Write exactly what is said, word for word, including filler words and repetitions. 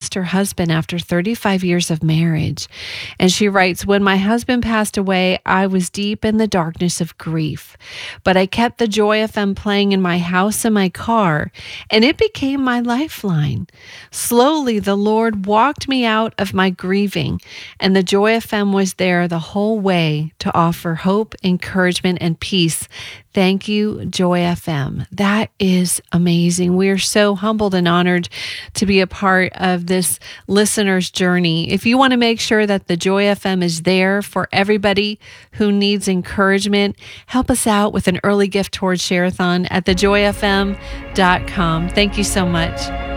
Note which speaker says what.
Speaker 1: lost her husband after thirty-five years of marriage. And she writes, when my husband passed away, I was deep in the darkness of grief, but I kept the Joy F M playing in my house and my car, and it became my lifeline. Slowly, the Lord walked me out of my grieving, and the Joy F M was there the whole way to offer hope, encouragement, and peace. Thank you, Joy F M. That is amazing. We are so humbled and honored to be a part of this listener's journey. If you want to make sure that the Joy F M is there for everybody who needs encouragement, help us out with an early gift towards Share-a-thon at the joy f m dot com. Thank you so much.